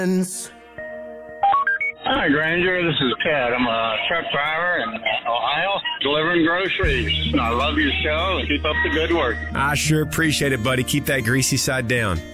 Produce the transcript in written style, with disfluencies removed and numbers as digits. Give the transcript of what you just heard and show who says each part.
Speaker 1: Hi, Granger. This is Ted. I'm a truck driver in Ohio, delivering groceries. I love your show and keep up the good work.
Speaker 2: I sure appreciate it, buddy. Keep that greasy side down.